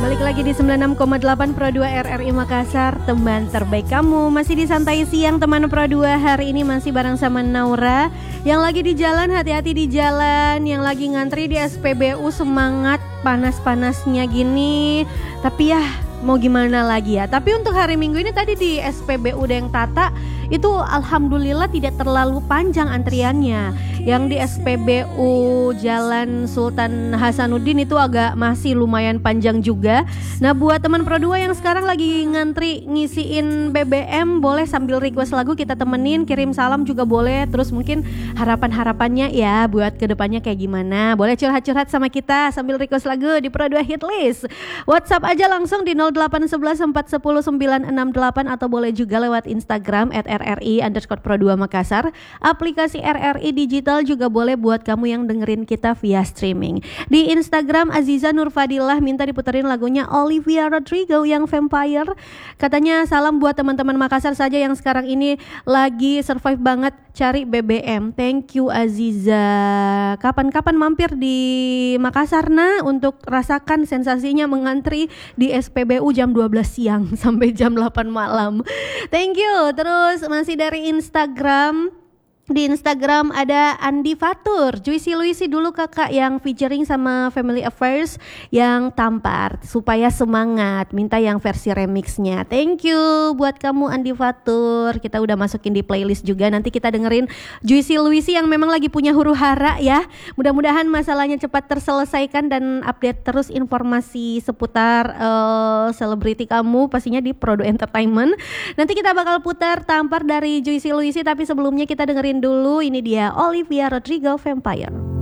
Balik lagi di 96,8 Pro 2 RRI Makassar, teman terbaik kamu. Masih di Santai Siang teman Pro 2. Hari ini masih bareng sama Naura. Yang lagi di jalan, hati-hati di jalan. Yang lagi ngantri di SPBU, semangat panas-panasnya gini. Tapi ya mau gimana lagi ya. Tapi untuk hari Minggu ini tadi di SPBU Deng Tata itu alhamdulillah tidak terlalu panjang antriannya. Yang di SPBU Jalan Sultan Hasanuddin itu agak masih lumayan panjang juga. Nah buat teman Pro 2 yang sekarang lagi ngantri ngisiin BBM, boleh sambil request lagu kita temenin, kirim salam juga boleh. Terus mungkin harapan-harapannya ya buat kedepannya kayak gimana. Boleh curhat-curhat sama kita sambil request lagu di Pro 2 Hit List. WhatsApp aja langsung di 0811 410 968 atau boleh juga lewat Instagram @RRI_Pro2 Makassar. Aplikasi RRI Digital juga boleh buat kamu yang dengerin kita via streaming. Di Instagram Aziza Nurfadilah minta diputerin lagunya Olivia Rodrigo yang Vampire. Katanya salam buat teman-teman Makassar saja yang sekarang ini lagi survive banget cari BBM. Thank you Aziza. Kapan-kapan mampir di Makassar untuk rasakan sensasinya mengantri di SPBU jam 12 siang sampai jam 8 malam. Thank you. Terus masih dari Instagram. Di Instagram ada Andi Fatur, Juicy Luisi dulu kakak yang featuring sama Family Affairs yang Tampar, supaya semangat, minta yang versi remixnya. Thank you buat kamu Andi Fatur. Kita udah masukin di playlist juga, nanti kita dengerin Juicy Luisi yang memang lagi punya huru hara ya. Mudah-mudahan masalahnya cepat terselesaikan dan update terus informasi seputar selebriti kamu pastinya di Pro 2 Entertainment. Nanti kita bakal putar Tampar dari Juicy Luisi, tapi sebelumnya kita dengerin dulu ini dia Olivia Rodrigo Vampire.